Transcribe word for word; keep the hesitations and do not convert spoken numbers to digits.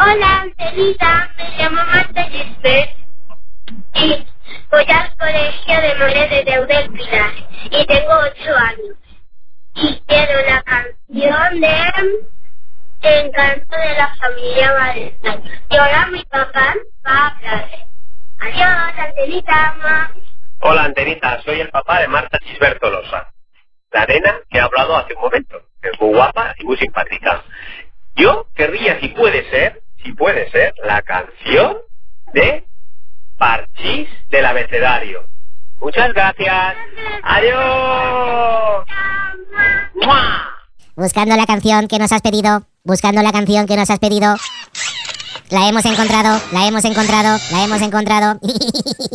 Hola, Angelita, me llamo Marta Gisbert y voy al colegio de Morelos de Eudel Pilar y tengo ocho años. Y quiero la canción de Encanto de la familia Valentine. Y ahora mi papá va a hablar. Adiós, Angelita, mamá. Hola, Antenita, soy el papá de Marta Gisbert Tolosa, la nena que ha hablado hace un momento. Es muy guapa y muy simpática. Yo querría, si puede ser, si puede ser, la canción de Parchís del abecedario. Muchas gracias. ¡Adiós! ¡Mua! Buscando la canción que nos has pedido, buscando la canción que nos has pedido. La hemos encontrado, la hemos encontrado, la hemos encontrado.